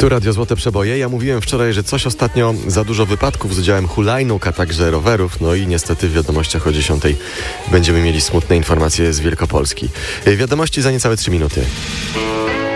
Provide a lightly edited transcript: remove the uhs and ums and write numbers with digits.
Tu Radio Złote Przeboje. Ja mówiłem wczoraj, że coś ostatnio za dużo wypadków z udziałem hulajnóg, a także rowerów. No i niestety w wiadomościach o 10 będziemy mieli smutne informacje z Wielkopolski. Wiadomości za niecałe 3 minuty.